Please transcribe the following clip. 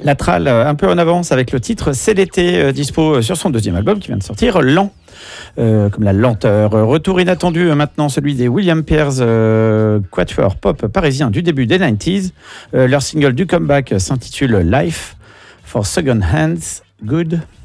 La Trall un peu en avance avec le titre C'est l'été, dispo sur son deuxième album qui vient de sortir, Lent, comme la lenteur. Retour inattendu maintenant, celui des William Pierce, quatuor pop parisien du début des 90s. Leur single du comeback s'intitule Life for Second Hands Good.